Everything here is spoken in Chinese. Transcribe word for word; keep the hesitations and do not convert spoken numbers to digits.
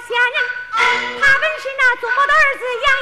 仙人，他本是那祖母的儿子杨